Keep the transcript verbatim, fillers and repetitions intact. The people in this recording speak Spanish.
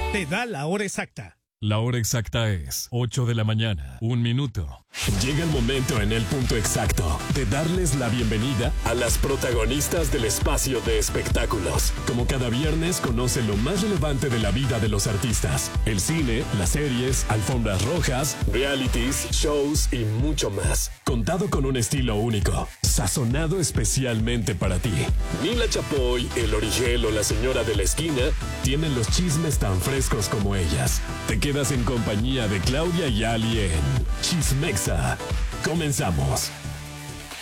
te da la hora exacta. La hora exacta es ocho de la mañana, un minuto. Llega el momento en el punto exacto de darles la bienvenida a las protagonistas del espacio de espectáculos. Como cada viernes, conoce lo más relevante de la vida de los artistas. El cine, las series, alfombras rojas, realities, shows y mucho más. Contado con un estilo único, sazonado especialmente para ti. Mila Chapoy, el Origel o la señora de la esquina tienen los chismes tan frescos como ellas. Te quedas en compañía de Claudia y Ali en Chismexa. Comenzamos.